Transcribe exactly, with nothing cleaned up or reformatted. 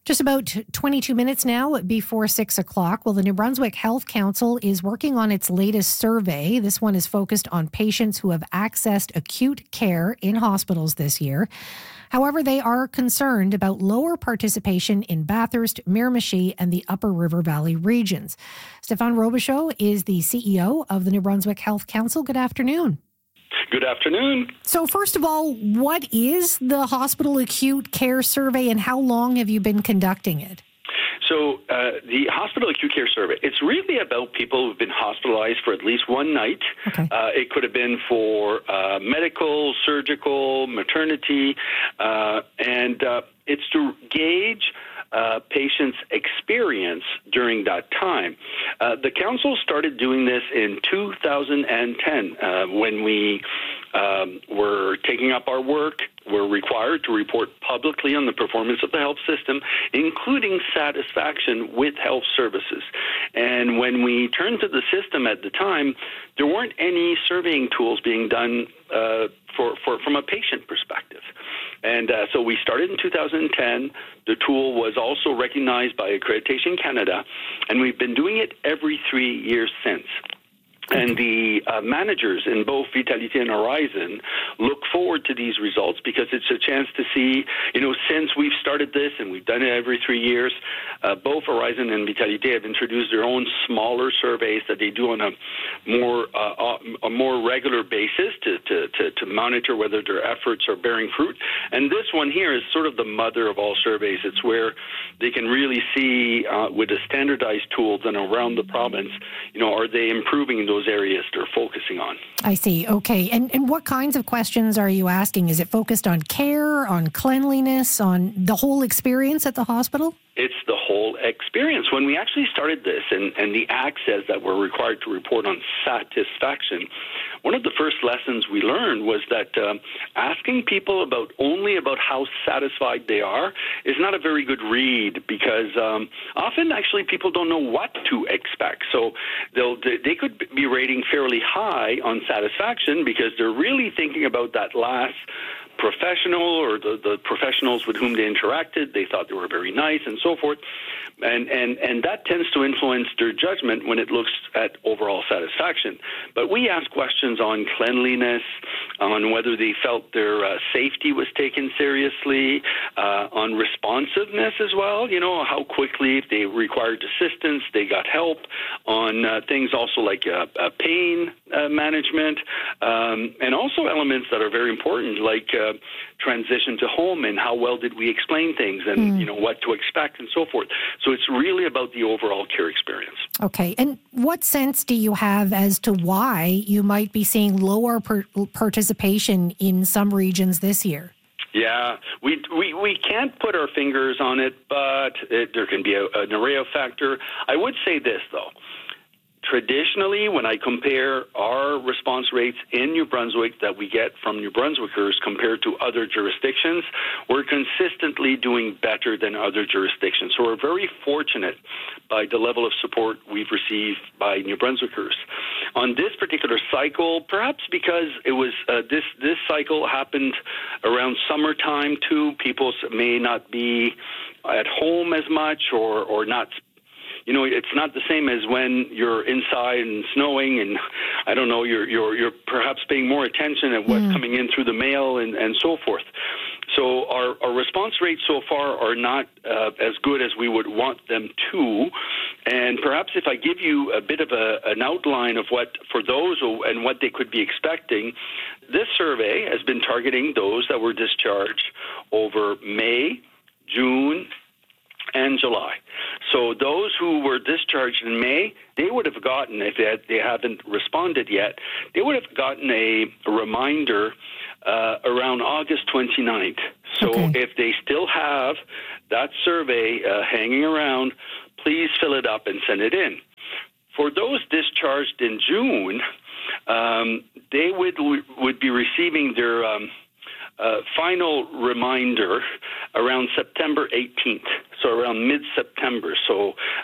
Just about twenty-two minutes now before six o'clock. Well, the New Brunswick Health Council is working on its latest survey. This one is focused on patients who have accessed acute care in hospitals this year. However, they are concerned about lower participation in Bathurst, Miramichi, and the Upper River Valley regions. Stéphane Robichaud is the C E O of the New Brunswick Health Council. Good afternoon. Good afternoon. So first of all, what is the Hospital Acute Care Survey and how long have you been conducting it? So uh, the Hospital Acute Care Survey, it's really about people who've been hospitalized for at least one night. Okay. Uh, it could have been for uh, medical, surgical, maternity, uh, and uh, it's to gauge Uh, patients' experience during that time. Uh, the council started doing this in two thousand ten uh, when we um, were taking up our work. We're required to report publicly on the performance of the health system, including satisfaction with health services. And when we turned to the system at the time, there weren't any surveying tools being done uh, for, for from a patient perspective. And uh, so we started in two thousand ten. The tool was also recognized by Accreditation Canada, and we've been doing it every three years since. And the uh, managers in both Vitalité and Horizon look forward to these results because it's a chance to see, you know, since we've started this and we've done it every three years, uh, both Horizon and Vitalité have introduced their own smaller surveys that they do on a more uh, a more regular basis to, to, to, to monitor whether their efforts are bearing fruit. And this one here is sort of the mother of all surveys. It's where they can really see uh, with a standardized tool done around the province, you know, are they improving in those those areas they're focusing on. I see. Okay. And and what kinds of questions are you asking? Is it focused on care, on cleanliness, on the whole experience at the hospital? It's the whole experience. When we actually started this, and, and the Act says that we're required to report on satisfaction, one of the first lessons we learned was that um, asking people about only about how satisfied they are is not a very good read because um, often actually people don't know what to expect. So they'll they could be rating fairly high on satisfaction because they're really thinking about that last professional or the, the professionals with whom they interacted. They thought they were very nice and so forth. And, and, and that tends to influence their judgment when it looks at overall satisfaction. But we ask questions on cleanliness, on whether they felt their uh, safety was taken seriously, uh, on responsiveness as well, you know, how quickly if they required assistance, they got help, on uh, things also like uh, uh, pain uh, management, um, and also elements that are very important like uh, transition to home and how well did we explain things and, mm. you know, what to expect and so forth. So it's really about the overall care experience. Okay. And what sense do you have as to why you might be seeing lower per- participation in some regions this year? Yeah, we, we we can't put our fingers on it, but it, there can be a, an array of factors. I would say this, though. Traditionally, when I compare our response rates in New Brunswick that we get from New Brunswickers compared to other jurisdictions, we're consistently doing better than other jurisdictions. So we're very fortunate by the level of support we've received by New Brunswickers. On this particular cycle, perhaps because it was uh, this this cycle happened around summertime too, people may not be at home as much or, or not. You know, it's not the same as when you're inside and snowing and, I don't know, you're you're you're perhaps paying more attention at what's mm. coming in through the mail and, and so forth. So our, our response rates so far are not uh, as good as we would want them to. And perhaps if I give you a bit of a, an outline of what, for those who, and what they could be expecting, this survey has been targeting those that were discharged over May, June, and July. So those who were discharged in May, they would have gotten, if they, had, they haven't responded yet, they would have gotten a, a reminder uh, around August twenty-ninth. So okay. if they still have that survey uh, hanging around, please fill it up and send it in. For those discharged in June, um, they would would be receiving their um, uh, final reminder around September eighteenth, so around mid-September. So